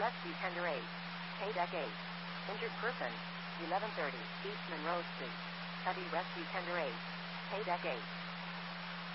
Rescue Tender 8. Paydeck 8. Injured person. 1130 East Monroe Street. Heavy Rescue Tender 8. Paydeck 8.